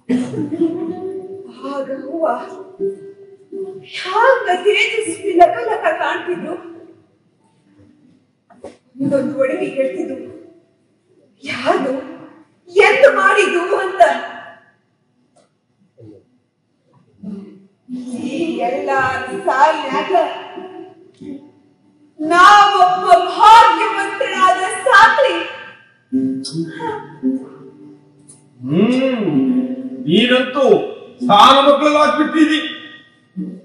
ಆಗ ಹೂವ ಹ್ಯಾಂಗ ತೇಜಸ್ವಿ ಲಕ ಲಕ ಕಾಣ್ತಿದ್ರು. ಒಂದೊಂದು ಒಡಗಿ ಹೇಳ್ತಿದ್ರು ಯಾರು ಎಂದು ಮಾಡಿದು ಅಂತ. ಈ ಎಲ್ಲ ಸಾಲ್ಯಾಗ ನಾವೊಬ್ಬ ಭಾಗ್ಯವಂತರಾದ ಸಾಕ್ರಿ. ನೀನಂತೂ ಸಾಲ ಮಕ್ಕಳಾಗ್ಬಿಟ್ಟಿದಿ.